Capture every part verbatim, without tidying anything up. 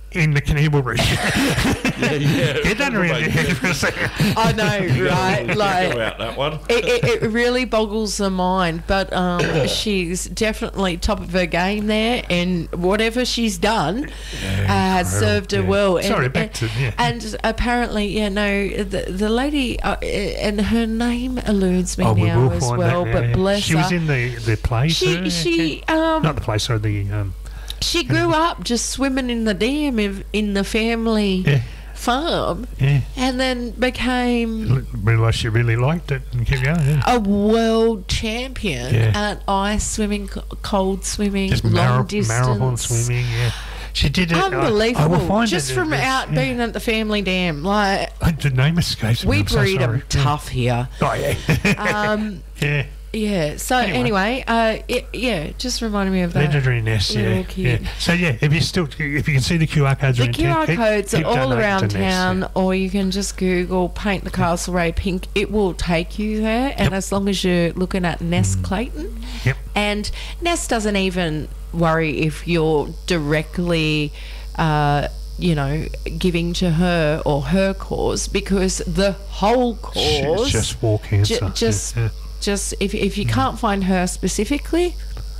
in the cannibal region. yeah, yeah. Get that around your head for a second. I know, right? Think Like, about that one. it, it, it really boggles the mind, but um, she's definitely top of her game there, and whatever she's done uh, has served her yeah. well. And, Sorry, back and, to- yeah. and apparently, yeah, no, the, the lady, uh, and her name eludes me Oh, we now will as find well, that. but yeah. bless She her. was in the, the play. she, too, she, yeah. um, Not the play, sorry, the... Um, she grew up just swimming in the dam in, in the family yeah, farm, yeah. and then became Realised she really liked it and kept going, yeah. a world champion Yeah. at ice swimming, c- cold swimming, Just long mara- distance. marathon swimming, yeah. She did it. I- Unbelievable! I, will find just it, from it's- out yeah. being at the family dam, like Uh, the name escapes me. we I'm so breed sorry. them tough here. Oh, yeah. Um, yeah. yeah. So Anyway. anyway, uh, it, yeah, just reminded me of that. Legendary Nest, yeah, Little kid. yeah. So yeah, if you still, if you can see the Q R codes, The around Q R town, keep- codes keep are all donating around to Nest, town, yeah. or you can just Google "Paint the Castlereagh Pink." It will take you there, and Yep. as long as you're looking at Nest Clayton, Yep. and Nest doesn't even worry if you're directly, uh, you know, giving to her or her cause, because the whole cause, It's just war cancer. ju- just, yeah, yeah. just if if you can't find her specifically,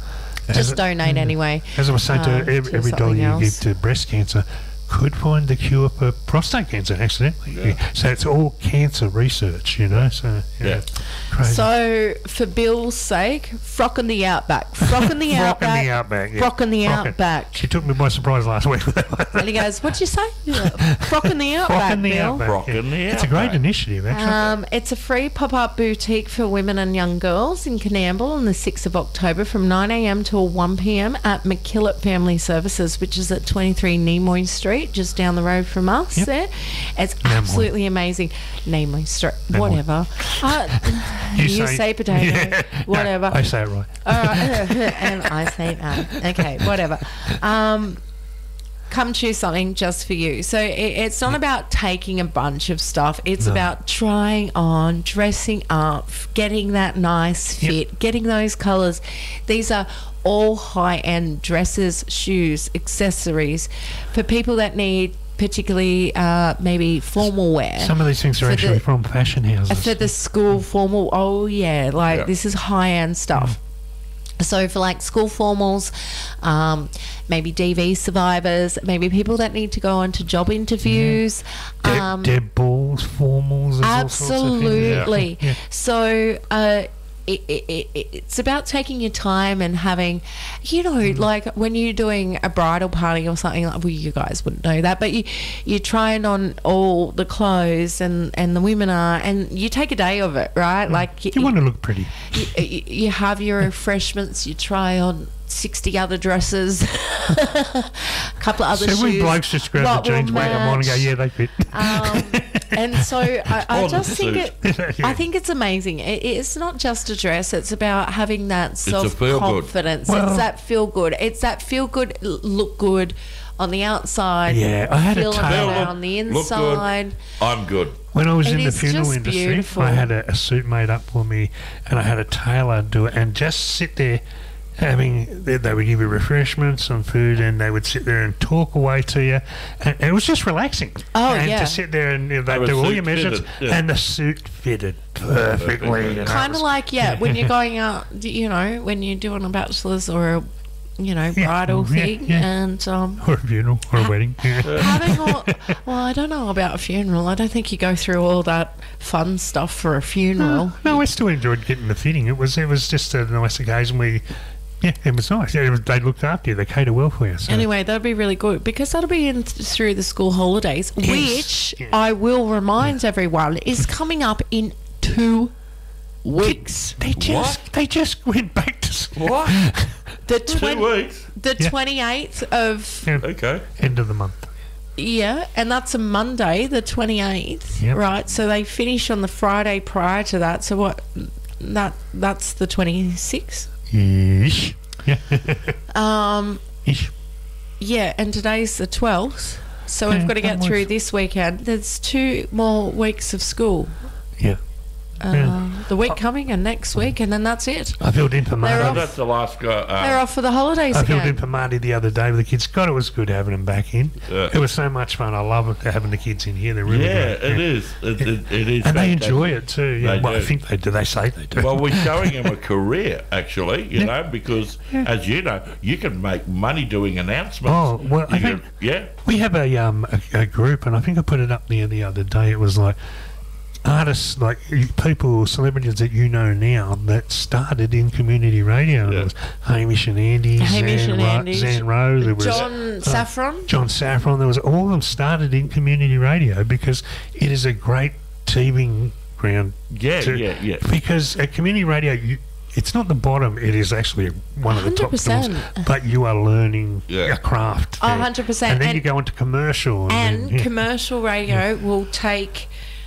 As just it- donate yeah. anyway. As I was saying, uh, to every, to every dollar something you else. give to breast cancer could find the cure for prostate cancer accidentally. Yeah. So it's all cancer research, you know. So yeah, Yeah. crazy. So, for Bill's sake, frock in the outback. Frock in the Frock in outback. the outback. Yeah. Frock in the Frock it. outback. She took me by surprise last week. And he goes, "What'd you say?" Frock in the outback, Frock in the Bill. outback. Frock in the It's a great outback. initiative, actually. Um, it's a free pop-up boutique for women and young girls in Coonamble on the sixth of October from nine a.m. till one p.m. at McKillop Family Services, which is at twenty-three Nimoy Street, just down the road from us. Yep. There, it's Nimoy. absolutely amazing. Nimoy Street, Nimoy. whatever. Uh, you, say, potato, Yeah. whatever. No, I say it right. All right, and I say that. Okay, whatever. Um, come choose something just for you. So it, it's not about taking a bunch of stuff. It's No. about trying on, dressing up, getting that nice fit, Yep. getting those colours. These are all high-end dresses, shoes, accessories for people that need particularly uh, maybe formal wear. Some of these things are For actually the- from fashion houses. For the school formal, oh yeah, like Yeah. this is high end stuff. So for like school formals, um, maybe D V survivors, maybe people that need to go on to job interviews. Deb, um, Deb Balls, formals, there's all sorts of things. Absolutely. Yeah. So uh, it, it, it, it's about taking your time and having, you know, like when you're doing a bridal party or something, like, well, you guys wouldn't know that, but you, you're trying on all the clothes and, and the women are, and you take a day of it, right? Like You want to look pretty. you, you, you have your refreshments, you try on sixty other dresses, a couple of other So shoes. when blokes just grab what the jeans, will wait them on and go, match. yeah, they fit. Um, and so I, I On just the think suit. it. Yeah. I think it's amazing. It, it's not just a dress. It's about having that a self feel-good. confidence. Well- it's that feel good. It's that feel good, l- look good on the outside. Yeah, I had a feel tail- better Look- on the look good. inside. I'm good. When I was It in the is funeral just industry, beautiful. I had a, a suit made up for me, and I had a tailor do it, and just sit there having. They, they would give you refreshments and food, and they would sit there and talk away to you, and it was just relaxing. Oh, and yeah. to sit there and you know, they They were do all suit your measurements, fitted, yeah. and the suit fitted perfectly. you know, it Kind of was- like yeah, when you're going out, you know, when you're doing a bachelor's or a, you know, Yeah, bridal yeah, thing, yeah. and um, or a funeral, or a wedding. Yeah. having all, well, I don't know about a funeral. I don't think you go through all that fun stuff for a funeral. No, I still enjoyed getting the fitting. It was it was just a nice occasion. We, yeah, it was nice. It was, they looked after you. They cater well for you. So. Anyway, that'd be really good because that'll be in th- through the school holidays, Yes, which yes. I will remind everyone is coming up in two weeks. they just What? they just went back to school. What? The Two twen- weeks. the Yeah. twenty-eighth of Yeah, Okay. end of the month. yeah, and that's a Monday, the twenty-eighth, Yep. right? So they finish on the Friday prior to that. So what? That that's the twenty-sixth. Ish. Yeah. Um, Ish. yeah, and today's the twelfth. So Yeah, we've got to that get through works. this weekend. There's two more weeks of school. Yeah. uh, Yeah. the week coming and next week, and then that's it. I filled in for They're So off. Marty. that's the last guy. Uh, They're off for the holidays I filled in again. for Marty the other day with the kids. God, it was good having them back in. Yeah. It was so much fun. I love it, having the kids in here. They're really yeah, great. it is. It, it, it is. And they fantastic. enjoy it too. Yeah. They well, I do. think they do. They say they do. Well, we're showing them a career, actually, you Yeah. know, because, Yeah. as you know, you can make money doing announcements. Oh, well, I You think can- yeah. we have a um a, a group, and I think I put it up there the other day. It was like artists, like you- people, celebrities that you know now that started in community radio. Yeah. There was Hamish and Andy, Hamish Zan, and Ro- Andy, Zan Rose. There was John Saffron. John Saffron. There was all of them started in community radio because it is a great teaming ground. Yeah, to- yeah, yeah. Because at community radio, you, it's not the bottom. It is actually one of the top one hundred tools. percent. But you are learning Yeah. a craft. Oh, there. one hundred percent. And then And- you go into commercial. And then, yeah. commercial radio will take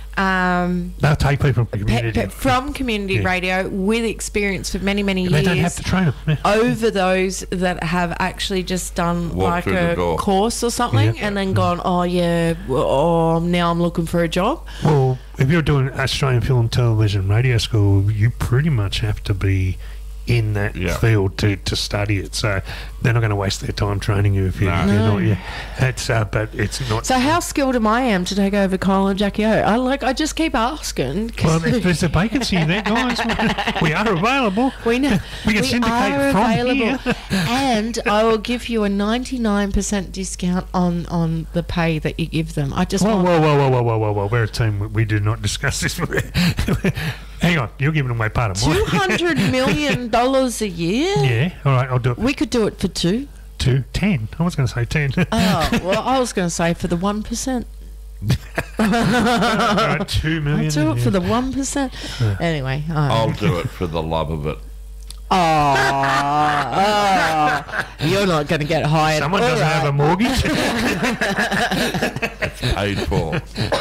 um, They'll take people from pe- community. pe- from community Yeah. radio with experience for many, many they years. don't have to train them. Yeah. Over those that have actually just done Walk like through the a door. course or something, Yeah. and then gone, oh yeah, well, oh now I'm looking for a job. Well, if you're doing Australian Film, Television, Radio School, you pretty much have to be in that Yeah. field to, to study it. So they're not going to waste their time training you if you're, No. you're No. not. Yeah, it's uh, but it's not. So how skilled am I am to take over Kyle and Jackie O? I like I just keep asking. 'cause Well, if there's a vacancy there, guys, we are available. we know We can syndicate are from available, here. and I will give you a ninety-nine percent discount on on the pay that you give them. I just Whoa, want whoa, whoa, whoa, whoa, whoa, whoa, whoa! We're a team. We, we do not discuss this. Hang on, you're giving away part of two mine. hundred million dollars a year. Yeah, all right, I'll do it. We could do it for two. Two, ten. I was going to say ten. Oh well, I was going to say for the one percent. all right, two million. I'll do it yeah. for the one percent. Anyway, oh. I'll do it for the love of it. Oh, oh, you're not going to get hired. Someone All doesn't have a right. mortgage. It's paid for.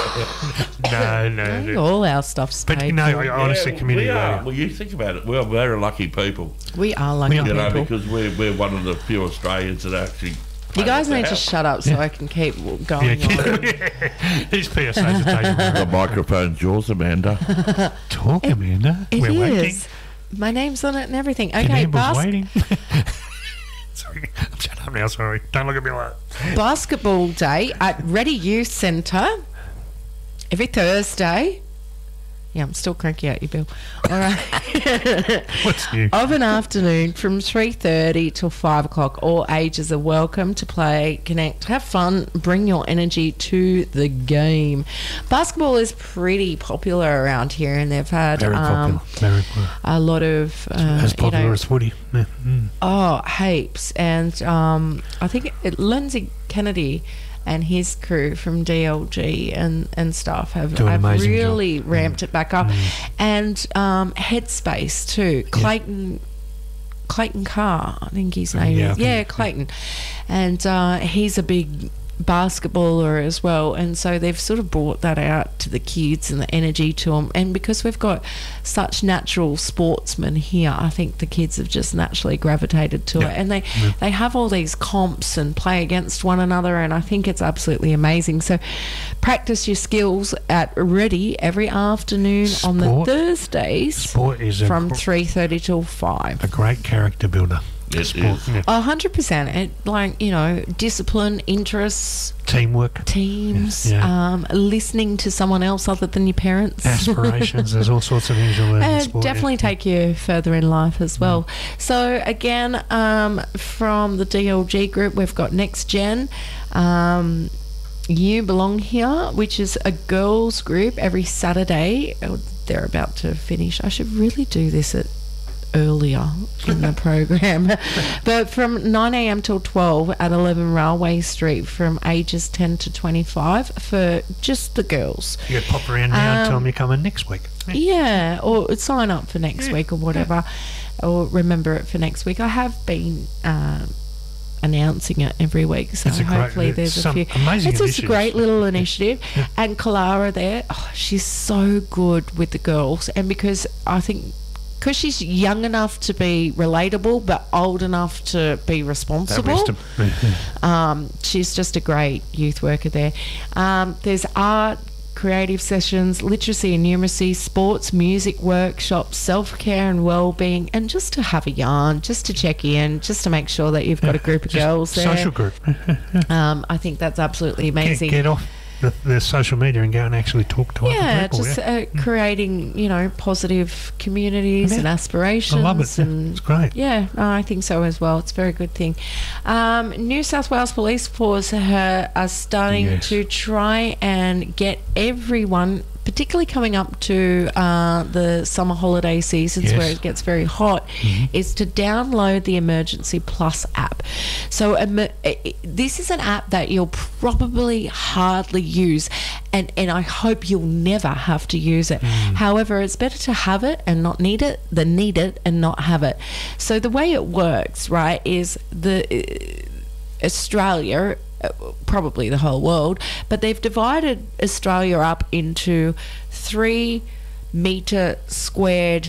no, no, no. All our stuff's But paid you know, for. I honestly, Yeah, community we are. radio. Well, you think about it. We're very lucky people, We are lucky We are. you know, people. because we're, we're one of the few Australians that actually. You guys pay need what to they shut up so I can keep going Yeah, on. These P S As are taking have. The microphone's yours, Amanda. Talk, Amanda. It We're is. waiting. My name's on it and everything. Your Okay, name was bas- waiting. Sorry, I'm shut up now. Sorry, don't look at me like that. basketball day at Ready Youth Centre every Thursday. Yeah, I'm still cranky at you, Bill. All right. What's new? Of an afternoon from three thirty till five o'clock. All ages are welcome to play, connect, have fun, bring your energy to the game. Basketball is pretty popular around here, and they've had Very um, popular. Very popular. a lot of uh, As you popular know, as footy. Yeah. Mm. oh heaps, and um, I think it, Lindsay Kennedy and his crew from D L G and, and stuff have, Do an have amazing really job. ramped it back up. And um, Headspace too. Clayton Clayton Carr, I think his name Yeah, I is. think- Yeah, Clayton. And uh, he's a big basketballer as well, and so they've sort of brought that out to the kids and the energy to them. And because we've got such natural sportsmen here, I think the kids have just naturally gravitated to Yeah. it, and they they have all these comps and play against one another, and I think it's absolutely amazing. So practice your skills at Ready every afternoon on the Sport- Thursdays Sport is a, from gr- three thirty till five. a great character builder. It Sport, is. yeah. A hundred percent. It like you know, discipline, interests, Teamwork, teams, Yeah, yeah. Um, listening to someone else other than your parents. aspirations. There's all sorts of things you'll learn in And sport. yeah. definitely take you further in life as well. So again, um, from the D L G group, we've got Next Gen. Um, you Belong Here, which is a girls group every Saturday. Oh, they're about to finish. I should really do this at earlier in the program, but from nine a.m. till twelve at eleven Railway Street, from ages ten to twenty-five, for just the girls. You could pop around now and tell Um, them you're coming next week. Yeah. Yeah, or sign up for next Yeah, week or whatever, or remember it for next week. I have been um, announcing it every week, so It's a great- hopefully it's there's a some few. amazing It's just a initiatives. great little initiative, and Clara there, oh, she's so good with the girls, and because I think. Because she's young enough to be relatable, but old enough to be That responsible. wisdom. Um, she's just a great youth worker there. Um, there's art creative sessions, literacy and numeracy, sports, music, workshops, self-care and well-being, and just to have a yarn, just to check in, just to make sure that you've got a group of Just girls there. social group. Um, I think that's absolutely Get, amazing. get off the, the social media and go and actually talk to yeah, other people. just yeah. uh, creating, you know, positive communities Yeah. and aspirations. I love it. Yeah, And it's great. yeah, no, I think so as well. It's a very good thing. Um, New South Wales Police Force uh, are starting Yes. to try and get everyone, particularly coming up to uh, the summer holiday seasons Yes. where it gets very hot, is to download the Emergency Plus app. So um, this is an app that you'll probably hardly use, and, and I hope you'll never have to use it. However, it's better to have it and not need it than need it and not have it. So the way it works, right, is the uh, Australia, uh, probably the whole world, but they've divided Australia up into three metre squared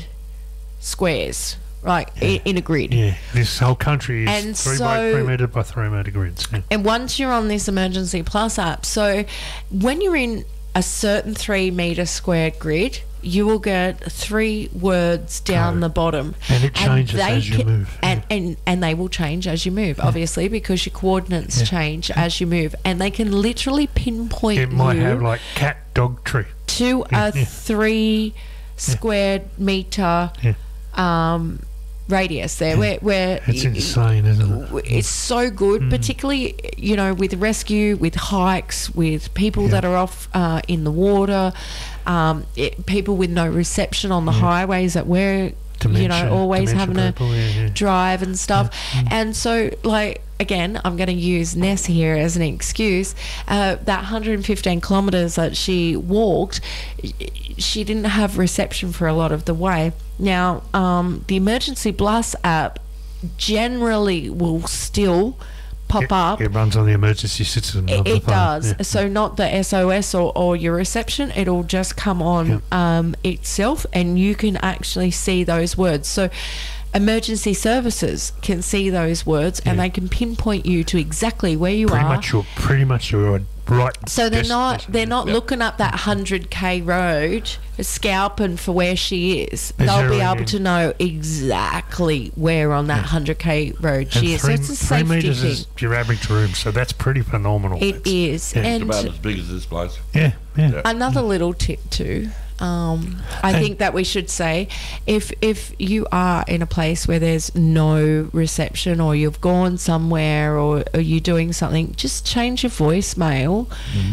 squares, right, i- in a grid. Yeah, this whole country is And three, so- by, three metre by three metre grids. Yeah. And once you're on this Emergency Plus app, so when you're in a certain three metre squared grid, you will get three words down Code. the bottom. And it changes they as you can- move, And, and, and they will change as you move, obviously, because your coordinates Yeah. change as you move. And they can literally pinpoint It might you have like cat dog tree. to Yeah, a yeah. three squared metre Yeah. um, radius there, where, where It's y- insane, isn't it? it's so good, particularly, you know, with rescue, with hikes, with people Yeah. that are off uh, in the water, um, it, people with no reception on the highways that we're, you Dementia- know, always dementia having a people, yeah, yeah. drive and stuff. And so, like, again, I'm going to use Ness here as an excuse. Uh, that one hundred fifteen kilometres that she walked, she didn't have reception for a lot of the way. Now, um, the Emergency Plus app generally will still pop It, up. it runs on the emergency system. It, of the it phone. does. Yeah. So not the S O S or, or your reception. It'll just come on um, itself, and you can actually see those words. So emergency services can see those words, and Yeah. they can pinpoint you to exactly where you Pretty are. much you're pretty much you're right. So they're not destination. they're not Yeah. looking up that hundred k road, scalping for where she is. They're They'll be zeroing able in. to know exactly where on that hundred k road And she is. So three, it's a three safety metres thing. is your average room, so that's pretty phenomenal. It That's- is, yeah. It's and about as big as this place. Yeah, yeah. Yeah. another little tip too. Um, I And- think that we should say, if if you are in a place where there's no reception, or you've gone somewhere, or, or you're doing something, just change your voicemail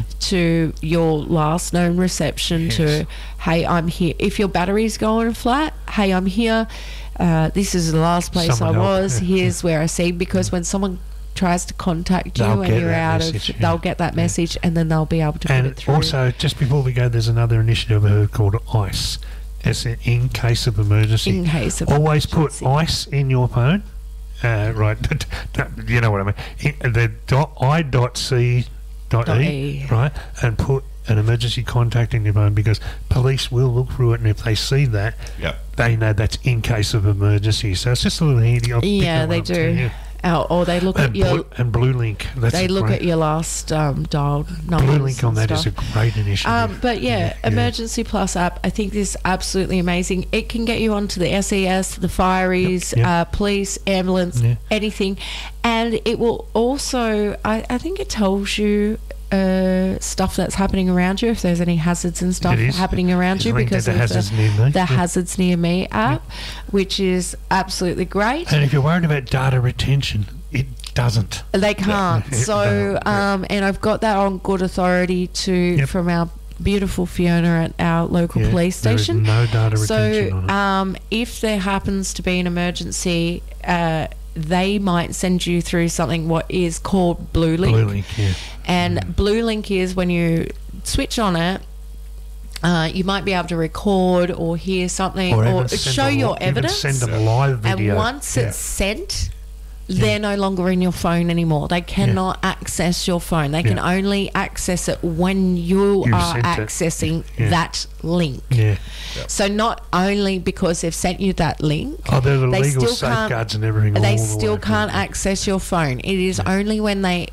to your last known reception Yes. to, hey, I'm here. If your battery's going flat, hey, I'm here. Uh, this is the last place Someone I help. was. Yeah, Here's where I see. Because when someone tries to contact you They'll and get you're that out message, of, yeah. they'll get that Yeah. message, and then they'll be able to put it And through. also, just before we go, there's another initiative I heard called ICE. It's an in case of emergency. in case of Always put emergency. ICE in your phone. Uh, right, you know what I mean. In, the dot I dot C dot Dot E, E. right, and put an emergency contact in your phone, because police will look through it, and if they see that, Yeah. they know that's in case of emergency. So it's just a little handy. I'll pick Yeah, that they one up do. too, yeah. Oh, or they look And, at your blue, and Blue Link. That's they a look great, at your last um, dialed numbers. Blue Link on and that is stuff. a great initiative. Um, but yeah, Emergency Plus app, I think this is absolutely amazing. It can get you onto the S E S, the fireys, Yep, yep. Uh, police, ambulance, Yeah. anything, and it will also. I, I think it tells you uh, stuff that's happening around you, if there's any hazards and stuff It is. happening around It's you, linked to because the of hazards the, near me. the Yeah. Hazards Near Me app, which is absolutely great. And if you're worried about data retention, it doesn't. They can't. Yeah, So, no, yeah. um, and I've got that on good authority to Yep. from our beautiful Fiona at our local Yeah, police there is station. no data retention So, on it. um, if there happens to be an emergency, uh, they might send you through something what is called Blue Link. Blue Link, yeah. And Blue Link is when you switch on it. Uh, you might be able to record or hear something or, even send show a li- your even evidence. send them a live video. And once yeah. it's sent, they're no longer in your phone anymore. They cannot access your phone. They can Yeah. only access it when you You've are sent it. accessing Yeah. that link. Yeah. So not only because they've sent you that link, Oh, there are the they legal still can't- safeguards and everything. they all the still way can't through. access your phone. It is only when they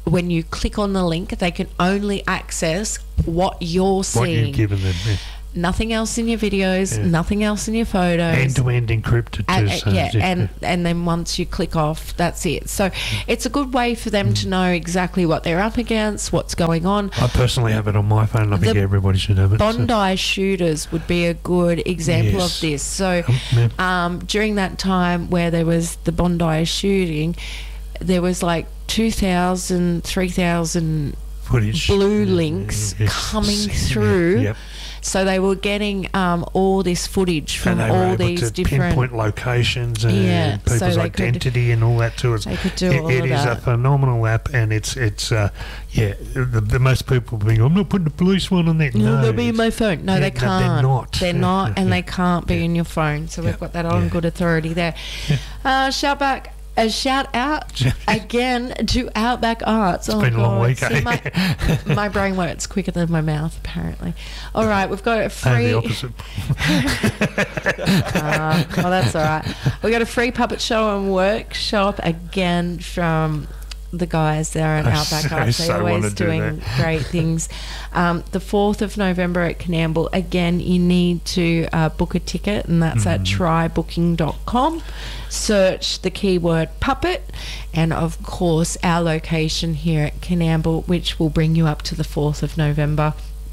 when you click on the link, they can only access what you're What seeing. you've given them. Yeah. Nothing else in your videos, Yeah. nothing else in your photos. End-to-end encrypted And, too. uh, so yeah, it's just- and and then once you click off, that's it. So it's a good way for them Mm. to know exactly what they're up against, what's going on. I personally have it on my phone. I think The everybody should have it. so- Bondi shooters would be a good example Yes. of this. So Yeah. um, during that time where there was the Bondi shooting, there was like two thousand, three thousand Footage. blue Yeah, links yeah, yeah. coming Yeah, through. Yep. So they were getting um, all this footage from And they were all able these to different. pinpoint locations and Yeah, so people's they could- identity and all that too. It's, They could do it, all it of is a that. phenomenal app, and it's it's uh, yeah. The, the most people being, I'm not putting the police one on there. No, No, they'll be in it's- my phone. No, yeah, they no, can't. they're not. They're Yeah, not, yeah, and yeah. they can't be Yeah. in your phone. So we've Yeah, got that on yeah. good authority there. Uh, shout back. A shout out again to Outback Arts. Oh been a long God. week, See, eh? my, my brain works quicker than my mouth, apparently. All right, we've got a Uh, free. the opposite. Uh, well, that's all right. We got a free puppet show and workshop again from the guys there at I Outback so- Arts. They're so wanna always do doing that. great things. Um, the fourth of November at Canamble. Again, you need to uh, book a ticket, and that's at Mm-hmm. try booking dot com. Search the keyword puppet, and of course, our location here at Canamble, which will bring you up to the fourth of November.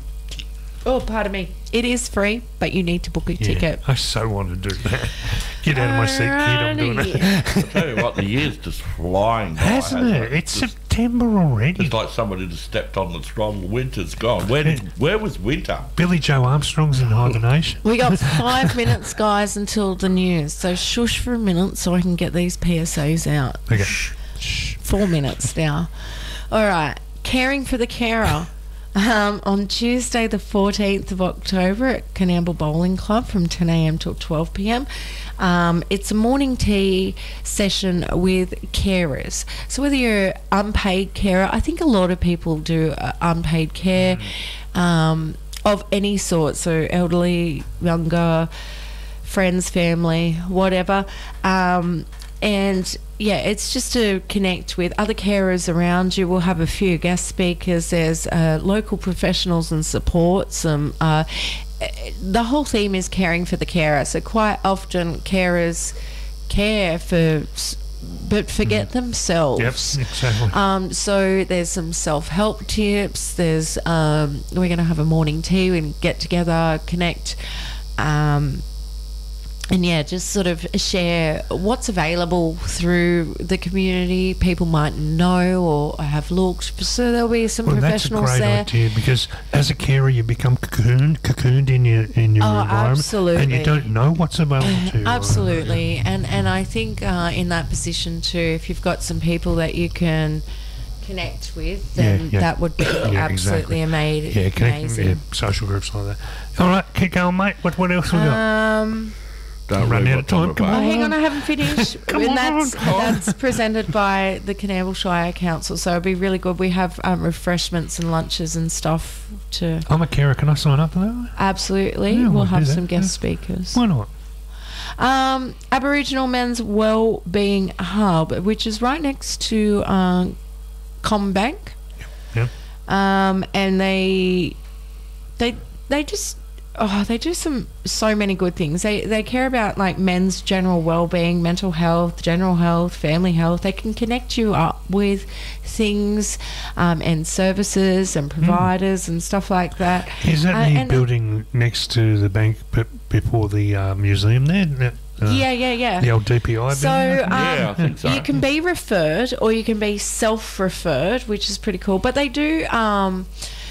Oh, pardon me. It is free, but you need to book a Yeah, ticket. I so want to do that. Get out of my seat, kid. I'm doing it. Alrighty. I tell you what, the year's just flying by, Hasn't it? It's Just- September already. It's like somebody just stepped on the throttle. Winter's gone. Where did, where was winter? Billy Joe Armstrong's in hibernation. We got five minutes, guys, until the news. So shush for a minute so I can get these P S As out. Okay. Shh. Four minutes now. All right. Caring for the carer. Um, on Tuesday, the fourteenth of October at Canamble Bowling Club from ten a.m. till twelve p.m. Um, it's a morning tea session with carers. So whether you're unpaid carer, I think a lot of people do uh, unpaid care um, of any sort. So elderly, younger, friends, family, whatever. Um, and yeah, it's just to connect with other carers around you. We'll have a few guest speakers. There's uh, local professionals and support. Some uh, the whole theme is caring for the carer. So quite often carers care for, s- but forget themselves. Yep, exactly. Um, so there's some self-help tips. There's um, we're going to have a morning tea and get together, connect. Um, and yeah, just sort of share what's available through the community. People might know or have looked. So there'll be some Well, that's a professionals great there. idea because as a carer, you become cocooned, cocooned in your in your Oh, environment, and absolutely. you don't know what's available to you. Absolutely, and and I think uh, in that position too, if you've got some people that you can connect with, then Yeah, yeah. that would be Yeah, absolutely exactly. ama- Yeah, connect, amazing. yeah, social groups like that. All right, keep going, mate. What what else we got? Um, Don't Run leave out what of time, I'm come about. oh, on. hang on, I haven't finished. Come and on, that's come on. that's presented by the Canamble Shire Council, so it'll be really good. We have um, refreshments and lunches and stuff to. I'm a carer. Can I sign up for that? Absolutely, Yeah, we'll we'll have do that, some guest yeah. speakers. Why not? Um, Aboriginal Men's Wellbeing Hub, which is right next to uh, Combank. Yep. Um, and they, they, they just, oh, they do some so many good things. They they care about like men's general well-being, mental health, general health, family health. They can connect you up with things um, and services and providers and stuff like that. Is that Uh, the and- building next to the bank but before the uh, museum there? That, uh, Yeah, yeah, yeah. The old D P I So building? um, Yeah, I think so. you can be referred or you can be self-referred, which is pretty cool. But they do um,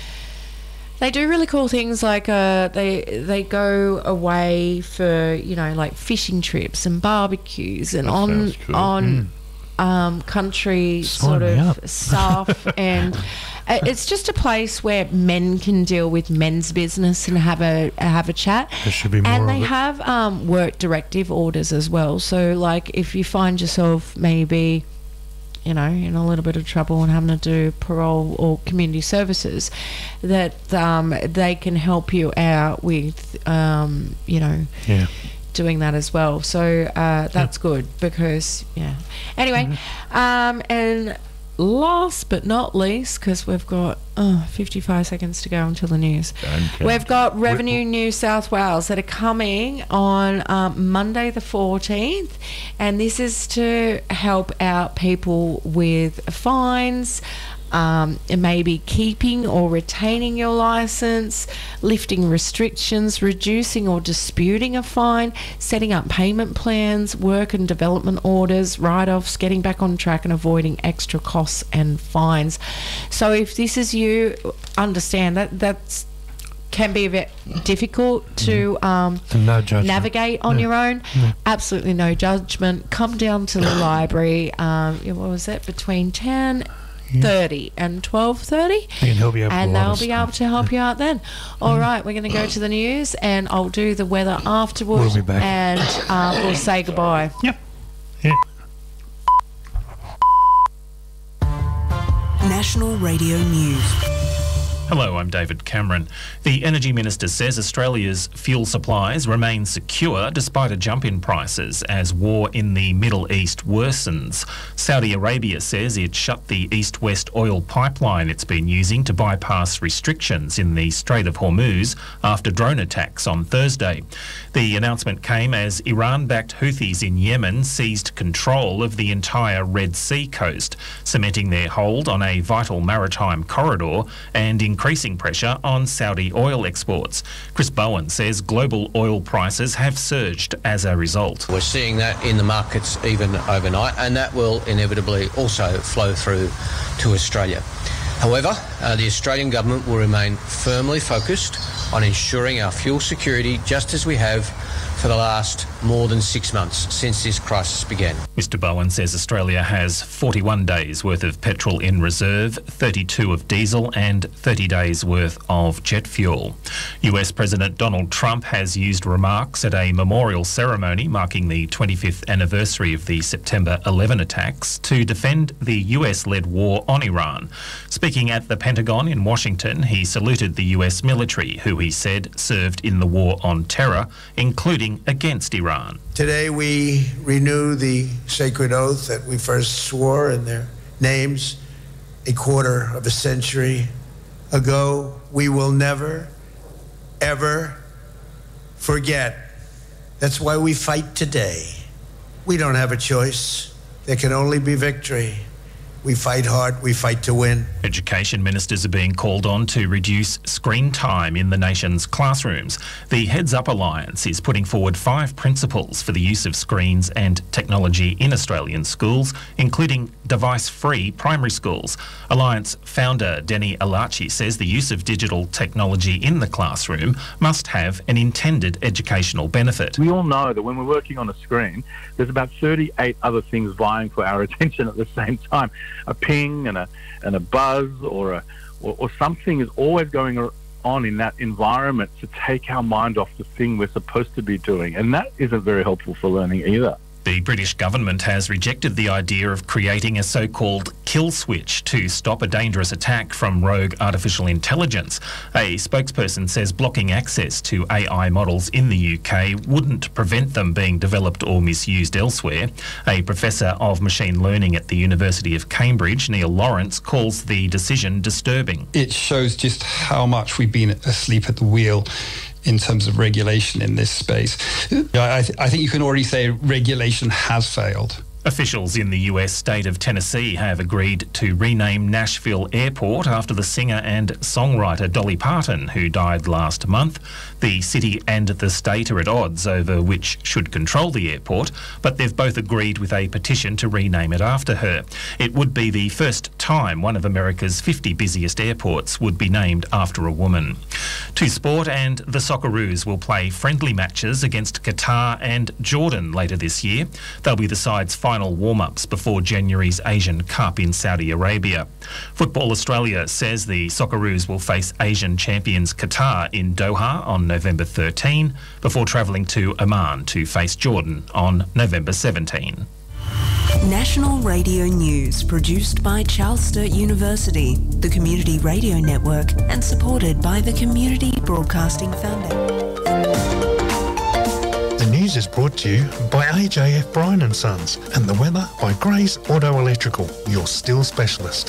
they do really cool things like uh, they they go away for you know like fishing trips and barbecues and That on sounds cool. on um, country Sign sort me of up. stuff and. uh, It's just a place where men can deal with men's business and have a have a chat. There should be more And of they it. have um, work directive orders as well. So, like, if you find yourself maybe, you know, in a little bit of trouble and having to do parole or community services, that um, they can help you out with, um, you know, Yeah. doing that as well. So uh, that's good because, yeah. Anyway, Mm-hmm. um, and last but not least, because we've got oh, fifty-five seconds to go until the news. We've got Revenue New South Wales that are coming on um, Monday the fourteenth, and this is to help out people with fines, um, maybe keeping or retaining your licence, lifting restrictions, reducing or disputing a fine, setting up payment plans, work and development orders, write-offs, getting back on track and avoiding extra costs and fines. So if this is you, understand that that's can be a bit difficult to um, no judgment. navigate on Yeah. your own. Yeah. Absolutely no judgment. Come down to the library. Um, yeah, what was it? Between ten thirty and twelve thirty, They can help you out with and a lot they'll of be stuff. able to help you out then. All right, we're going to go to the news, and I'll do the weather afterwards. We'll be back. And uh, we'll say goodbye. Yep. Yeah. National Radio News. Hello, I'm David Cameron. The Energy Minister says Australia's fuel supplies remain secure despite a jump in prices as war in the Middle East worsens. Saudi Arabia says it shut the east-west oil pipeline it's been using to bypass restrictions in the Strait of Hormuz after drone attacks on Thursday. The announcement came as Iran-backed Houthis in Yemen seized control of the entire Red Sea coast, cementing their hold on a vital maritime corridor and increasing pressure on Saudi oil exports. Chris Bowen says global oil prices have surged as a result. We're seeing that in the markets even overnight, and that will inevitably also flow through to Australia. However, uh, the Australian government will remain firmly focused on ensuring our fuel security, just as we have for the last more than six months since this crisis began. Mister Bowen says Australia has forty-one days worth of petrol in reserve, thirty-two of diesel and thirty days worth of jet fuel. U S President Donald Trump has used remarks at a memorial ceremony marking the twenty-fifth anniversary of the September eleven attacks to defend the U S-led war on Iran. Speaking at the Pentagon in Washington, he saluted the U S military, who he said served in the war on terror, including against Iran. Today we renew the sacred oath that we first swore in their names a quarter of a century ago. We will never, ever forget. That's why we fight today. We don't have a choice. There can only be victory. We fight hard, we fight to win. Education ministers are being called on to reduce screen time in the nation's classrooms. The Heads Up Alliance is putting forward five principles for the use of screens and technology in Australian schools, including device-free primary schools. Alliance founder Denny Alachi says the use of digital technology in the classroom must have an intended educational benefit. We all know that when we're working on a screen, there's about thirty-eight other things vying for our attention at the same time. A ping and a and a buzz or a or, or something is always going on in that environment to take our mind off the thing we're supposed to be doing, and that isn't very helpful for learning either. The British government has rejected the idea of creating a so-called kill switch to stop a dangerous attack from rogue artificial intelligence. A spokesperson says blocking access to A I models in the U K wouldn't prevent them being developed or misused elsewhere. A professor of machine learning at the University of Cambridge, Neil Lawrence, calls the decision disturbing. It shows just how much we've been asleep at the wheel in terms of regulation in this space. I, th- I think you can already say regulation has failed. Officials in the U S state of Tennessee have agreed to rename Nashville Airport after the singer and songwriter Dolly Parton, who died last month. The city and the state are at odds over which should control the airport, but they've both agreed with a petition to rename it after her. It would be the first time one of America's fifty busiest airports would be named after a woman. To sport, and the Socceroos will play friendly matches against Qatar and Jordan later this year. They'll be the side's final final warm-ups before January's Asian Cup in Saudi Arabia. Football Australia says the Socceroos will face Asian champions Qatar in Doha on November thirteenth before travelling to Oman to face Jordan on November seventeenth. National Radio News, produced by Charles Sturt University, the Community Radio Network, and supported by the Community Broadcasting Foundation. The News is brought to you by A J F Bryan and Sons and the weather by Gray's Auto Electrical, your steel specialist.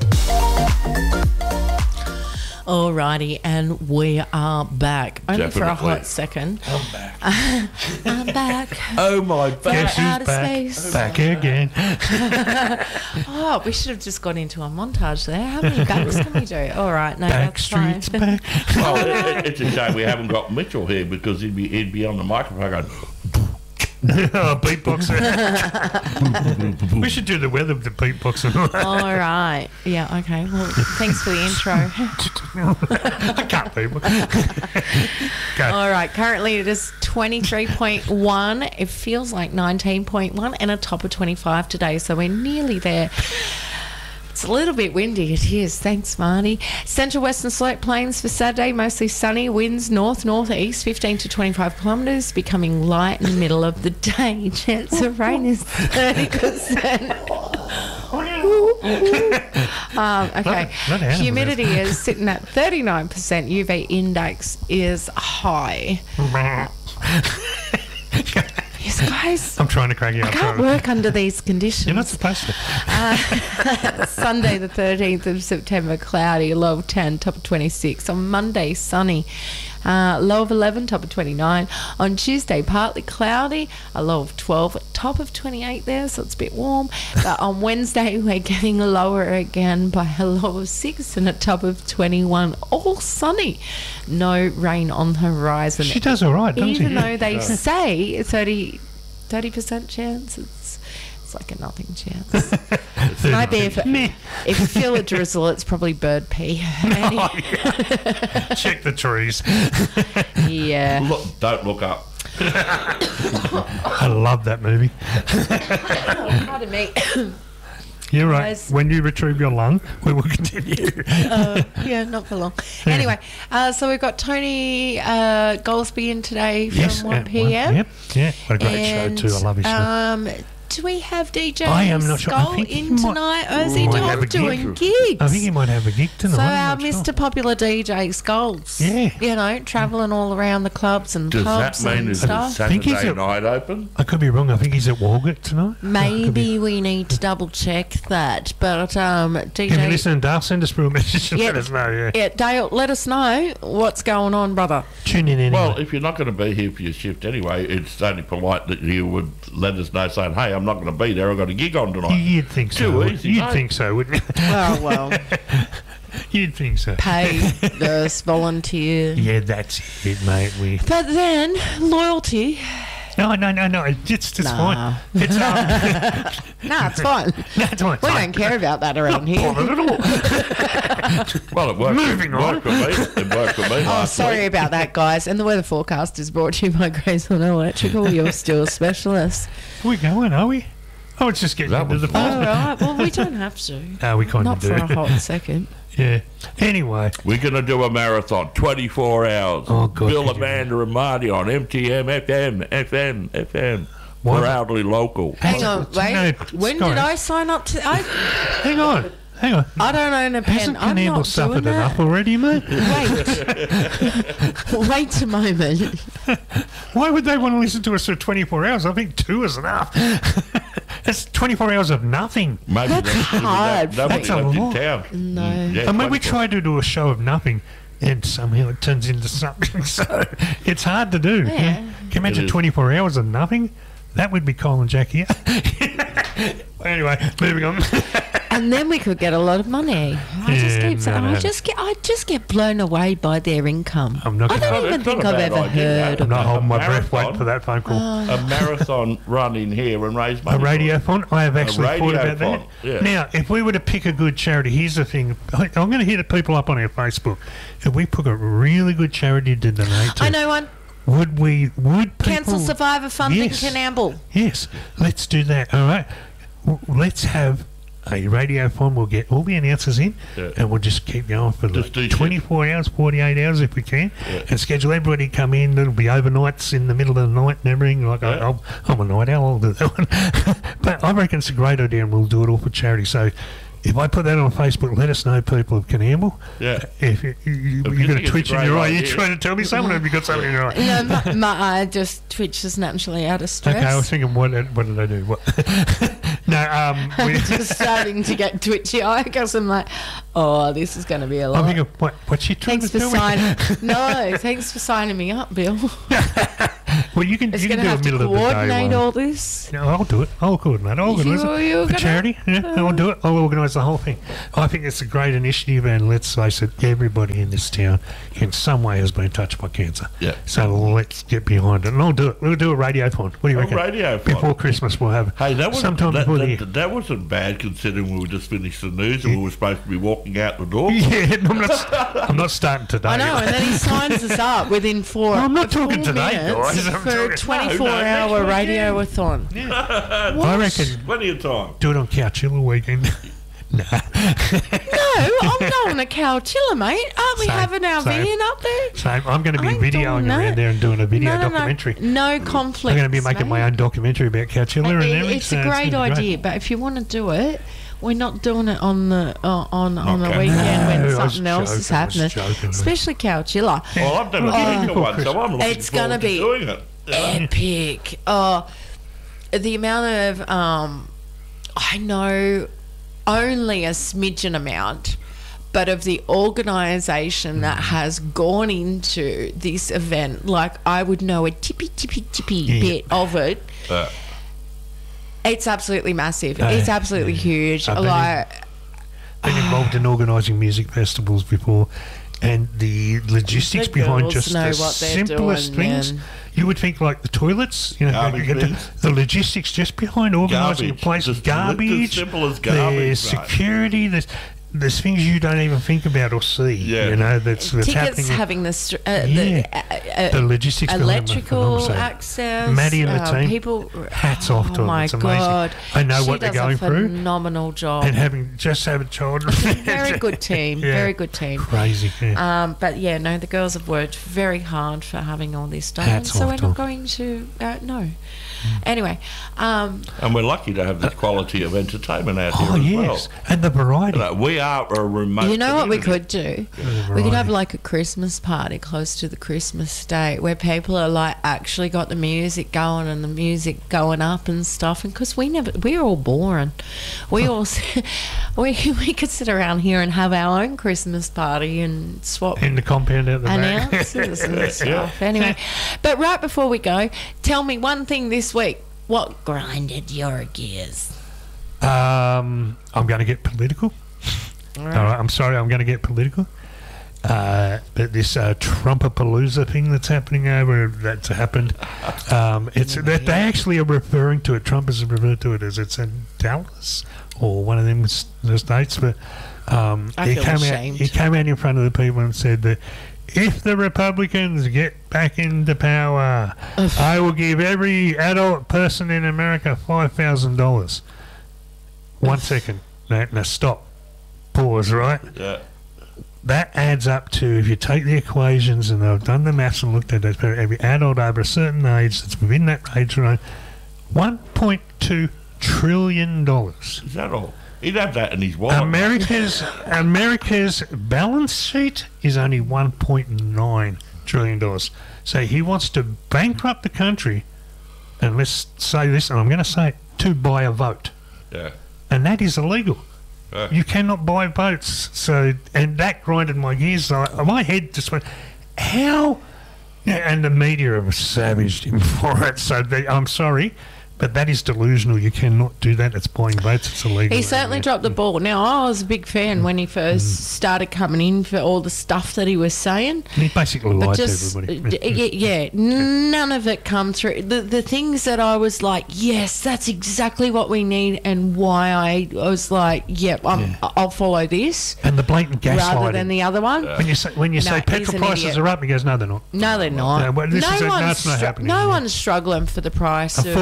Alrighty, and we are back. Only for a Definitely. hot second. I'm back. I'm back. Oh my From back. outer back. space. Back again. Oh, we should have just gone into a montage there. How many backs can we do? All right, no, that's fine. Backstreet's back. Well, it, it, it's a shame we haven't got Mitchell here because he'd be he'd be on the microphone going. Oh, beatboxer. We should do the weather with the beatboxer. All right. Yeah, okay. Well, thanks for the intro. I can't beatbox. Go. All right. Currently, it is twenty-three point one. It feels like nineteen point one and a top of twenty-five today. So we're nearly there. It's a little bit windy. It is. Thanks, Marty. Central Western Slope Plains for Saturday, mostly sunny. Winds north, northeast, fifteen to twenty-five kilometres, becoming light in the middle of the day. Chance of rain is thirty percent. um, okay. Not- not animal, Humidity is sitting at thirty-nine percent. U V index is high. Yes, guys. I'm trying to crack you I up. can't sorry. work under these conditions. You're not supposed to. Uh, Sunday the thirteenth of September, cloudy, low of ten, top of twenty-six. On Monday, sunny, uh, low of eleven, top of twenty-nine. On Tuesday, partly cloudy, a low of twelve, top of twenty-eight there, so it's a bit warm. But on Wednesday, we're getting lower again by a low of six and a top of twenty-one. All sunny. No rain on the horizon. She does all right, doesn't she? Even though they say thirty percent chance, it's it's like a nothing chance. Maybe if, if you feel a drizzle, it's probably bird pee. Any- Oh, yeah. Check the trees. yeah. Look, don't look up. I love that movie. Pardon me. You're right. Guys. When you retrieve your lung, we will continue. uh, yeah, not for long. Anyway, uh, so we've got Tony uh, Goldsby in today from Yes, one at p m. Yep, yeah. What a great And, show too. I love his show. Um, do we have D J I am not sure. I Skull think he in might- tonight, or is he might doing, have a gig. doing gigs? I think he might have a gig tonight. So I'm our not sure. Mister Popular D J Skulls, Yeah. you know, travelling all around the clubs and Does that pubs mean and is stuff. it think he's Saturday at- night open? I could be wrong. I think he's at Walgett tonight. I could Maybe be- we need to double check that. But um, D J, If you listen, Dale, send us through a message and Yeah. let us know. Yeah. yeah, Dale, let us know what's going on, brother. Tune in anyway. Well, if you're not going to be here for your shift anyway, it's only polite that you would let us know, saying, "Hey, I'm not going to be there. I've got a gig on tonight." You'd think so. Too wouldn't- easy, You'd mate. think so, wouldn't you? Oh well, You'd think so. paid nurse volunteer. Yeah, that's it, mate. We. But then loyalty. No, no, no, no. It's just Nah. fine. It's um, Nah, it's fine. no, it's fine. We don't care about that around here. Bothered at all. Well, it worked. Moving it on. worked for me. It worked for me. Oh, last sorry week. about that, guys. And the weather forecast is brought to you by Gray's Auto Electrical, your steel specialist. We going, are we? Oh, it's just getting That into was the fun. All fun. right. Well, we don't have to. No, we kind Not of for do. a hot second. Yeah. Anyway, We're going to do a marathon, twenty-four hours. Oh, God, Bill, could you- Amanda, and Marty on M T M, F M, F M, F M. Why- Proudly local. Hang on, wait. No, when sorry. did I sign up to? I, hang on. Hang on. I don't own a pen. Hasn't I'm Canable not suffered doing enough that. already, mate? Wait. Wait a moment. Why would they want to listen to us for twenty-four hours? I think two is enough. That's twenty-four hours of nothing. Maybe That's hard. Nobody That's a left in lot. town. No. Mm, yeah, I mean, we twenty-four. try to do a show of nothing, and somehow it turns into something. So it's hard to do. Yeah. Can you imagine It is. twenty-four hours of nothing? That would be Colin Jack here. Anyway, moving on. And then we could get a lot of money. I just Yeah, keep saying, no, I no. just get, I just get blown away by their income. I'm not I gonna- don't It's even not think a I've bad ever idea, heard no. of I'm not it. holding my breath marathon. waiting for that phone call. A marathon run in here and raise money. A for radio it. font. I have actually thought about that. radiophon, yeah. Now, if we were to pick a good charity, here's the thing. I- I'm going to hit the people up on our Facebook. If we pick a really good charity to donate to, I know one. would we? Would people, Cancel Survivor Fund Yes. in Canamble. Yes, let's do that. All right, W- let's have a radio fund. We'll get all the announcers in, Yeah. and we'll just keep going for Just like do shit. twenty-four hours, forty-eight hours if we can, Yeah. and schedule everybody to come in. It'll be overnights in the middle of the night and everything. Like I, Yeah. I'm, I'm a night owl. I'll do that one. But I reckon it's a great idea, and we'll do it all for charity. So if I put that on Facebook, let us know, people of Coonamble. Yeah. If you, you, If you've you got think a it's twitch a in your great eye, you're idea. trying to tell me something, or have you got something in your eye? No, my, my eye just twitches naturally out of stress. Okay, I was thinking, what, what did I do? What? no, um, we, I'm just starting to get twitchy eye because I'm like, oh, this is going to be a lot. I'm thinking, what, what's she trying Thanks to for tell me? signing. No, thanks for signing me up, Bill. Well, you can, It's you going can to do a have to middle of the day coordinate one. all this. No, I'll do it. I'll coordinate. I'll You- organise it. you're For gonna- charity, yeah, I'll do it. I'll organise the whole thing. I think it's a great initiative, and let's face it, everybody in this town in some way has been touched by cancer. Yeah. So let's get behind it, and I'll do it. We'll do a radiothon. What do you A reckon? radiothon. Before Christmas, we'll have. Hey, that, was, sometime that, before the year. that, that wasn't bad considering we were just finished the news and we were supposed to be walking out the door. Yeah, I'm not. I'm not starting today. I know, and then he signs us up within four. I'm not four talking today, minutes guys. I'm for a talking- twenty-four No, no, hour next radioathon. I reckon Plenty of time. do it on Couchilla weekend. Nah. No, I'm going to Cowchilla, mate. Aren't we Same, having our same. van up there? So I'm going to be I ain't videoing doing around that. there and doing a video no, no, documentary. No, no conflict. I'm going to be making my own documentary about Couchilla and It, everything. it's so a great gonna be idea, but if you want to do it, we're not doing it on the uh, on on the Okay. weekend No, when I was something else is joking, I was happening, joking. especially Cowchilla. Well, I've never Well, been to oh, one, so I'm looking It's forward gonna to be doing it. Epic. Oh, the amount of um, I know only a smidgen amount, but of the organisation that has gone into this event, like I would know a tippy tippy tippy Yeah. bit of it. Uh, It's absolutely massive. Uh, It's absolutely yeah. huge. I've been Like, been involved in organising music festivals before, and the logistics The behind girls just know the what they're simplest doing, things. man. You would think like the toilets, you know, Garbage you get the, bins. the logistics just behind organising a Garbage. place, Just garbage, as simple as garbage, there's right. security, there's there's things you don't even think about or see. Yeah. You know, that's that's tickets happening. having the str- uh, Yeah. the, uh, uh, The logistics behind it, electrical I'm saying. access. Maddie and the uh, team, people. hats off to oh them. my It's amazing. god! I know she what they're does going a through. Phenomenal job. And having just having children. Very good team. Yeah. Very good team. Crazy. Yeah. Um, but yeah, no, the girls have worked very hard for having all this done, Hats so off we're to not them. going to uh, no. Anyway, um, and we're lucky to have this quality of entertainment out oh here as yes, well. and the variety. Like, we are a remote you know what we community. could do? Yeah, We could right. have like a Christmas party close to the Christmas day where people are like actually got the music going and the music going up and stuff. And because we never, we're all boring. We all, we we could sit around here and have our own Christmas party and swap in the compound out the back. announcers and stuff. Anyway, but right before we go, tell me one thing this week. What grinded your gears? Um, I'm going to get political. All right, I'm sorry, I'm going to get political. Uh, but this uh, Trumpapalooza thing that's happening over that's happened, um, it's that they actually are referring to it. Trump has referred to it as it's in Dallas or one of them s- the states. But um, I he feel came out. ashamed. He came out in front of the people and said that if the Republicans get back into power, I will give every adult person in America five thousand dollars. One second. Now, now stop. Pause. Right. Yeah. That adds up to, if you take the equations and they've done the maths and looked at it, for every adult over a certain age that's within that age range, one point two trillion dollars. Is that all? He'd have that in his wallet. America's America's balance sheet is only one point nine trillion dollars. So he wants to bankrupt the country, and let's say this, and I'm going to say it, to buy a vote, Yeah. and that is illegal. Yeah. You cannot buy votes. So, and that grinded my gears. So my head just went, how? Yeah, and the media have savaged him for it. So they, I'm sorry, but that is delusional. You cannot do that. It's buying votes. It's illegal. He certainly Yeah. dropped the ball. Now, I was a big fan when he first started coming in for all the stuff that he was saying. He basically But lied just, to everybody. uh, d- yeah, yeah, none of it come through. The the things that I was like, yes, that's exactly what we need, and why I was like, yep, I'm, Yeah. I'll follow this And the blatant gaslighting. rather than the other one. when you say when you No, say he's petrol an prices idiot. are up, he goes, no, they're not. No, they're not. Yeah, well, this no is a- no, one's it's not str- happening, no yeah. one's struggling for the price of Affordability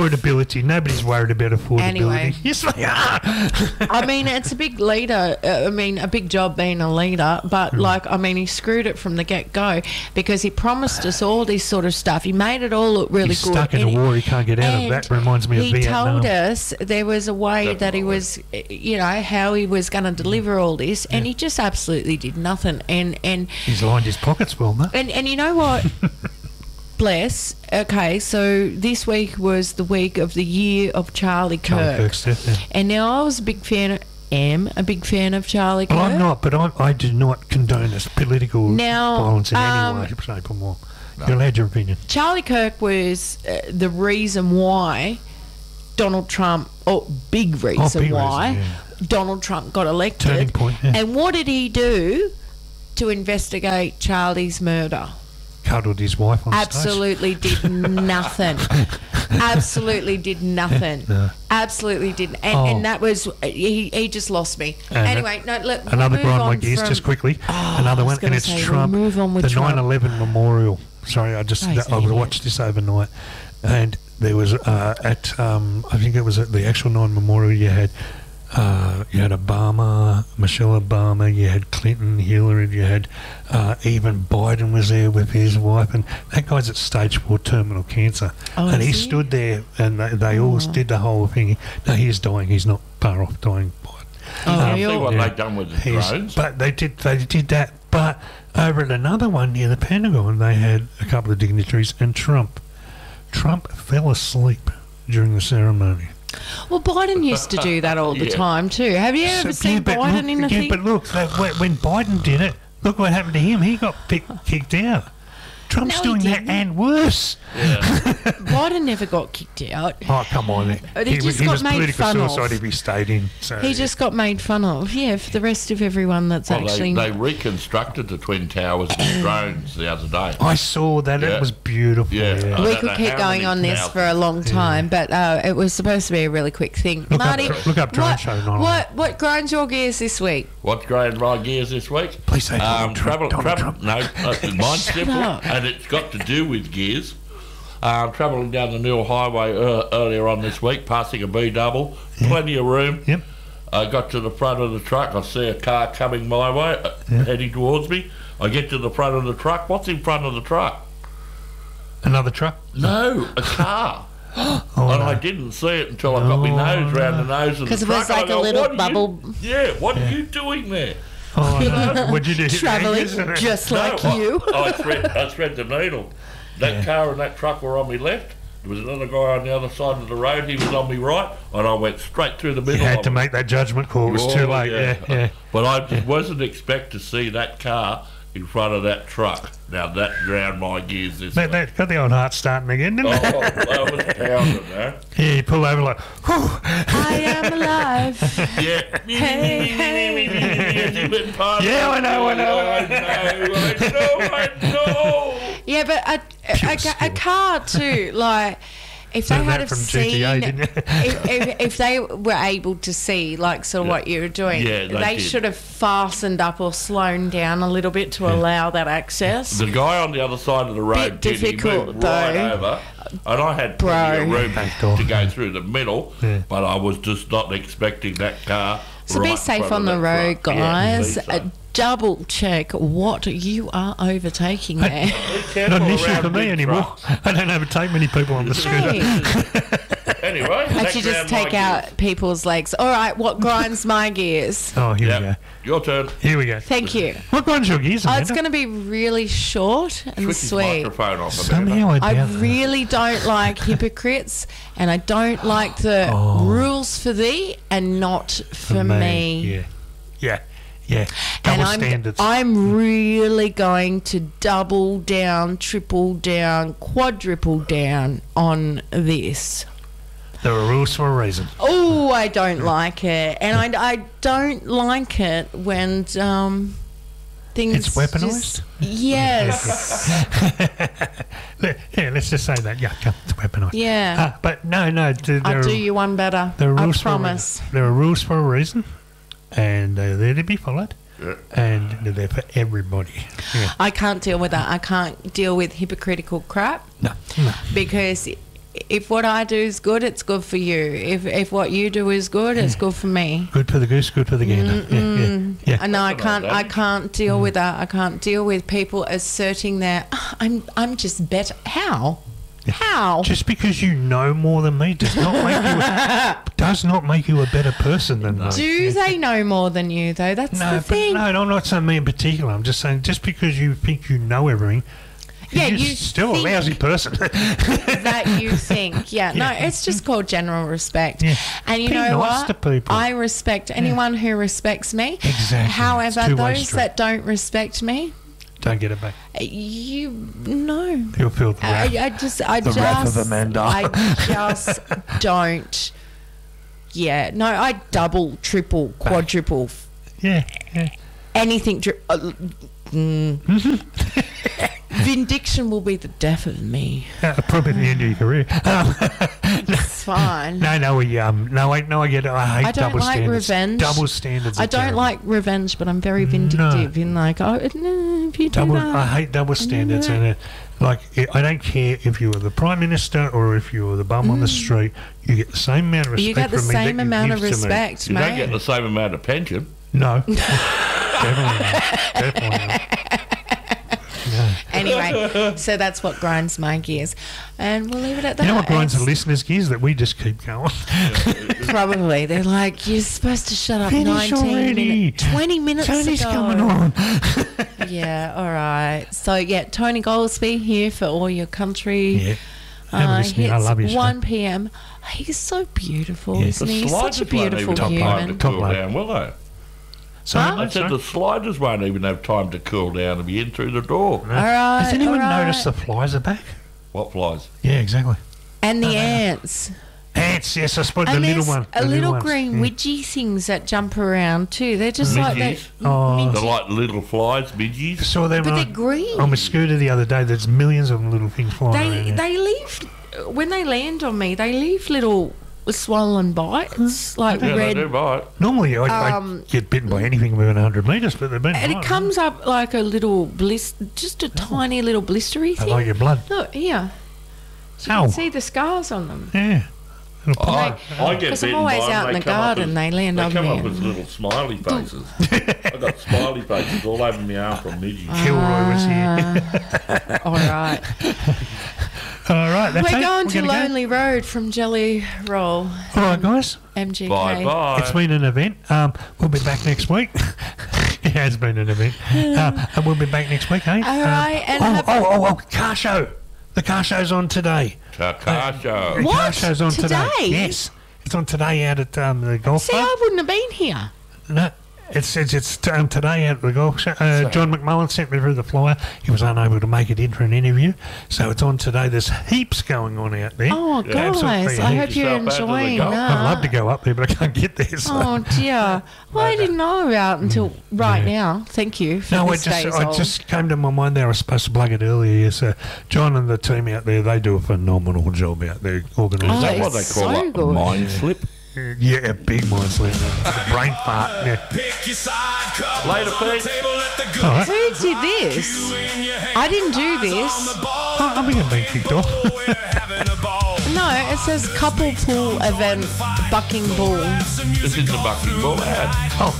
affordability. Nobody's worried about affordability. Anyway. Yes, they are. I mean, it's a big leader. Uh, I mean, a big job being a leader. But, like, I mean, he screwed it from the get-go because he promised us all this sort of stuff. He made it all look really He's good. stuck in And a war he can't get out of. and That reminds me of he Vietnam. told us there was a way that he was, you know, how he was going to deliver all this, and he just absolutely did nothing. And and He's lined his pockets well, mate. and, and you know what? Bless. Okay, so this week was the week of the year of Charlie Kirk. Charlie Kirk's death, yeah. And now I was a big fan, am a big fan of Charlie Kirk. Well, I'm not, but I, I do not condone this political Now, violence in um, any way, shape or form. You're allowed your opinion. Charlie Kirk was uh, the reason why Donald Trump, or big reason Oh, big why reason, Donald Trump got elected. Turning point, yeah. And what did he do to investigate Charlie's murder? Cuddled his wife on Absolutely did nothing. Absolutely did nothing. No. Absolutely didn't. And, Oh. and that was, he, he just lost me. And anyway, no, look. stage. Another we'll move grind my on gears, from- just quickly. Oh, Another I was one, and gonna it's say, we'll Trump. move on with the Trump. nine eleven memorial. Sorry, I just Oh, he's I an idiot. watched this overnight, and there was uh, at um, I think it was at the actual nine memorial. You had uh, you had Obama, Michelle Obama, you had Clinton, Hillary, you had uh, even Biden was there with his wife, and that guy's at stage four terminal cancer, Oh, and he is he? stood there, and they, they all did the whole thing. No, he is dying. He's not far off dying. Oh, I you're- see what Yeah. they've done with the He's- drones. But they did they did that. But over at another one near the Pentagon, they had a couple of dignitaries and Trump. Trump fell asleep during the ceremony. Well, Biden used to do that all the Yeah. time too. Have you ever So- seen yeah, but Biden look, in the yeah, thing? but look, they, when when Biden did it, look what happened to him. He got picked, kicked out. Trump's No, he doing that didn't. and worse. Biden never got kicked out. Oh, come on. But he was- just he got was made political fun of. suicide if he stayed in. So, He just got made fun of. Yeah, for the rest of everyone that's Well, actually. they, they reconstructed the Twin Towers with drones the other day. I saw that. Yeah. It was beautiful. Yeah. Yeah. I we don't could know keep how going many on this thousands. for a long time, but uh, it was supposed to be a really quick thing. Look up Marty, dr- look up drone what, show, not what what grinds your gears this week? What's grinding my gears this week? Please say um, Donald Trump, travel, Donald travel, Trump. No, uh, mine's simple, up. and it's got to do with gears. Um, travelling down the Neil Highway uh, earlier on this week, passing a B double, plenty of room. Yep. I got to the front of the truck. I see a car coming my way, uh, Yeah. heading towards me. I get to the front of the truck. What's in front of the truck? Another truck? No, a car. Oh, and no. I didn't see it until I got my nose round the nose of the 'Cause it truck. was and I like a go, little "What are you- bubble." Yeah, what are you doing there? Oh, no. What'd you do? Hit the Traveling anchors and- just No, like I- you. I, thread, I thread the needle. That Yeah. car and that truck were on my left. There was another guy on the other side of the road. He was on my right, and I went straight through the middle. You had of to it. make that judgment call. It was too Oh, late. Yeah, yeah. But I just wasn't expect to see that car in front of that truck. Now that drowned my gears this That, week. that got the old heart starting again, didn't Oh, it? that was pounding, man. Yeah, you pull over like, whew. I am alive. Yeah. Hey, hey. Yeah, I know, I know, I know, I know, I know. Yeah, but a, a, a, skill. a car too, like if they Learned had that have from G T A, seen, didn't you? if, if, if they were able to see like sort of what you were doing, Yeah, they they did. should have fastened up or slowed down a little bit to allow that access. The guy on the other side of the road Bit did. He difficult, moved right though. over, and I had plenty Bro. of room Back door. to go through the middle, Yeah. but I was just not expecting that car. So right be in safe front on of the that road, truck. Yeah, guys. be safe. Uh, double check what you are overtaking there. Be careful Not an issue around for me big anymore. trucks. I don't overtake many people on the scooter. Hey, Anyway, that actually, just ground take my out gears. people's legs. All right, what grinds my gears? Oh, here we Yep. go. Your turn. Here we go. Thank you. What grinds your gears, Oh, it's Amanda? going to be really short and Switch his sweet. microphone off a minute. Somehow I I doubt that. really don't like hypocrites, and I don't like the Oh. rules for thee and not for, me. Yeah, yeah, yeah. And Double I'm, standards. I'm really going to double down, triple down, quadruple down on this. There are rules for a reason. Oh, I don't like it, and I, I don't like it when um, things. It's weaponised? just- yes. Le- Yeah, let's just say that. Yeah, yeah, it's weaponized. Yeah. Uh, but no, no. th- There I'll are, do you one better. there are I rules promise. For a reason. There are rules for a reason, and they're there to be followed, Yeah. and they're there for everybody. Yeah. I can't deal with that. I can't deal with hypocritical crap No, no. because if what I do is good, it's good for you. If if what you do is good, it's good for me. Good for the goose, good for the gander. Yeah, yeah, yeah. I know I can't. I can't deal with that. I can't deal with people asserting their. "Oh, I'm. I'm just better. How? How? Just because you know more than me does not make you a, does not make you a better person than me. Do they know more than you though? That's No, the but thing. no, I'm not saying me in particular. I'm just saying just because you think you know everything, Yeah, you're you still think- a lousy person. That you think, yeah, no, Yeah. it's just called general respect. Yeah. And you Be know nice what? to people. I respect anyone who respects me. Exactly. However, It's two-way those street. that don't respect me, Don't get it back. you no. You'll feel the I, wrath. I just, I The just, wrath of Amanda. I just don't. Yeah, no, I double, triple, quadruple, Yeah, yeah. anything. Dri- uh, mm. Vindiction will be the death of me. Uh, probably the end of your career. Um, It's fine. no, no, we um, no, I no, I get it. I hate I don't double like standards. revenge. Double standards. I are don't terrible. like revenge, but I'm very vindictive in like, oh, no, if you do double. that. I hate double standards, that. and it, like it, I don't care if you were the prime minister or if you were the bum on the street. You get the same amount of respect You get the from me that same you amount give of to me. respect, You mate. don't get the same amount of pension. No, definitely not. Definitely not. No. Anyway, so that's what grinds my gears. And we'll leave it at that. You know what grinds the It's- listeners' gears? That we just keep going. Probably. They're like, you're supposed to shut up Finish nineteen already. minutes, twenty minutes Tony's ago. coming on. Yeah, all right. So, yeah, Tony Goldsby here for all your country. Yeah. Have a Uh, listen. I hits love you, one p.m. He's so beautiful, Yeah. isn't The he? He's such a sliders won't beautiful even have time to human. Top cool bloke. down, will they? So, Huh? I said the sliders won't even have time to cool down and be in through the door. All right. Has anyone all right. noticed the flies are back? What flies? Yeah, exactly. And the ants. Ants, yes, I suppose the And little there's one. a the little ones. green Yeah. widgy things that jump around too. They're just like they, Midgies? Oh. They're like little flies, midgies. Saw them but on, they're green. on my scooter the other day. There's millions of them little things flying They around. yeah. they leave when they land on me. They leave little swollen bites, like Yeah, red. they do bite. Normally, I, Um, I get bitten by anything within one hundred metres, but they've been And it right, comes up like a little bliss, just a tiny little blistery I thing. like your blood. Look here. You Ow. can see the scars on them. Yeah. It'll pop. I, I get Because I'm bitten always by them, out in they the come up garden, as- they land they on come me up as and- little smiley faces. I've got smiley faces all over my arm from midgies. Kilroy was here. All right. All right, that's We're it. going We're to gonna go. Lonely Road from Jelly Roll, All right, guys. M G K. Bye bye. It's been an event. Um, we'll be back next week. It has been an event. Uh, and we'll be back next week, eh? All right, and oh, have- oh, oh, oh, car show. The car show's on today. Car car show. The car What? show's on today. Today? Yes. It's on today out at um, the golf See, club. I wouldn't have been here. No, it's it's, it's um, today at the golf show. Uh, John McMullen sent me through the flyer. He was unable to make it in for an interview, so it's on today. There's heaps going on out there. Oh, Yeah. guys, Absolutely I heaps. hope you're Yourself out to the enjoying golf. that. I'd love to go up there, but I can't get there. So. Oh dear. Well, I didn't know about until right now. Thank you for No, I this just day's I old. just came to my mind there. I was supposed to plug it earlier. Yes, uh, John and the team out there, they do a phenomenal job out there organising. Oh, Is that what it's they call so it? A good. mind slip? Yeah, a big mind slip. A brain fart. Yeah. Later, Pete. All right. Who did this? I didn't do this. Oh, I'm going to be kicked off. No, it says couple pool event, Bucking Bull. This is the Bucking Bull ad.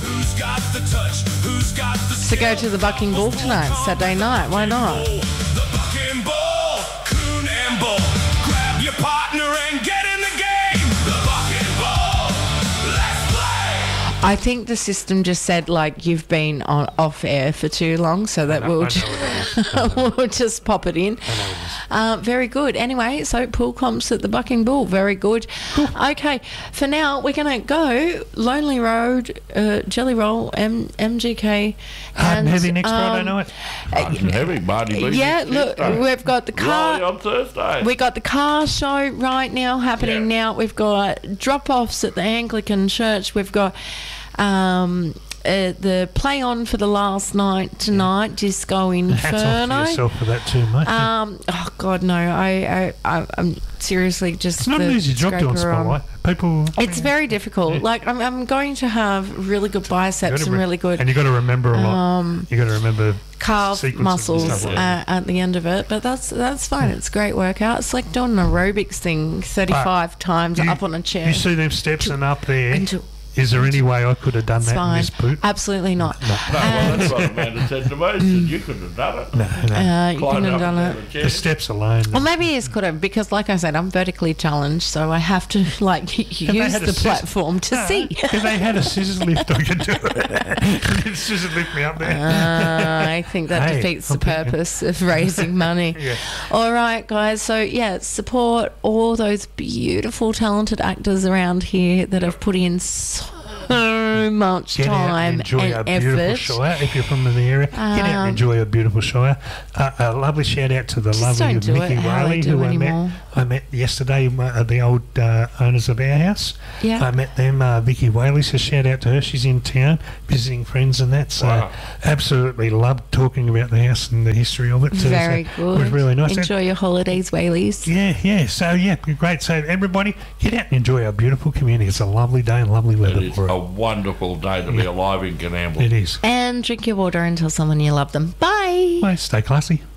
To go to the Bucking Bull tonight, Saturday night. Why not? The Bucking Bull, Coon and Bull. Grab your partner and get in the game. The Bucking Bull, let's play. I think the system just said like you've been on off air for too long, so that I we'll know just, what it is. we'll just pop it in. Uh, very good. Anyway, so pool comps at the Bucking Bull. Very good. Okay, for now we're going to go Lonely Road, uh, Jelly Roll, M- MGK. Hard and heavy next um, Friday night. Hard and heavy, Marty Lee. Yeah, next look, Tuesday. we've got the car. Raleigh on Thursday. We got the car show right now happening Yeah. now. We've got drop-offs at the Anglican Church. We've got um, uh, the play on for the last night tonight, Disco Inferno. Hats off to yourself for that too, mate. Um, oh God, no! I, I, I I'm seriously just. It's not the an easy job doing scraper on. Spotlight. People. It's yeah. very difficult. Yeah. Like I'm, I'm going to have really good biceps and re- really good. And you got to remember a lot. Um, you got to remember calf sequences and muscles stuff like uh, that. at the end of it, but that's that's fine. It's a great workout. It's like doing an aerobics thing thirty-five times you- up on a chair. You see them steps and up there. And to- Is there any way I could have done It's that fine. in this boot? Absolutely not. No, well, that's what Amanda said to me. She said, you couldn't have done it. No, no. Uh, you Climbed couldn't have up done and it. down a chair. The steps alone. Well, maybe he could have, because like I said, I'm vertically challenged, so I have to like they use had a the scissor- platform to No, see. If they had a scissors lift, I could do it. Scissors lift me up there. Uh, I think that Hey, defeats the I'm thinking- purpose of raising money. Yeah. All right, guys. So, yeah, support all those beautiful, talented actors around here that have put in so much Get out time and enjoy our and beautiful effort. Shire if you're from the area. Get out Um, and enjoy a beautiful Shire. Uh, a lovely shout out to the Just lovely don't do Mickey it how they Whaley, do who I anymore. met. I met yesterday. Uh, the old uh, owners of our house. Yeah. I met them. Uh, Vicky Whaley. So shout out to her. She's in town visiting friends and that. So Wow. absolutely loved talking about the house and the history of it. Too. Very so good. It was really nice. Enjoy your holidays, Whaleys. Yeah, yeah. So yeah, great. So everybody, get out and enjoy our beautiful community. It's a lovely day and lovely It weather is for a it. wonderful day to be alive in Canamble. It is. And drink your water and tell someone you love them. Bye. Well, stay classy.